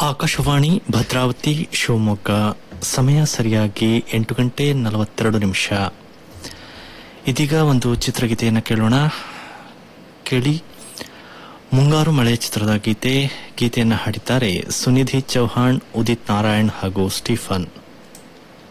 ಆಕಾಶವಾಣಿ ಭದ್ರಾವತಿ ಶಿವಮೊಗ್ಗ ಸಮಯ ಸರಿಯಾಗಿ 8:42. ಇದೀಗ ಒಂದು ಚಿತ್ರಗೀತೆಯನ್ನು ಕೇಳಿ. ಮುಂಗಾರು ಮಳೆ ಚಿತ್ರದ ಗೀತೆಯನ್ನು ಹಾಡಿದ್ದಾರೆ ಸುನಿಧಿ ಚೌಹಾಣ್, ಉದಿತ್ ನಾರಾಯಣ್ ಹಾಗೂ ಸ್ಟೀಫನ್.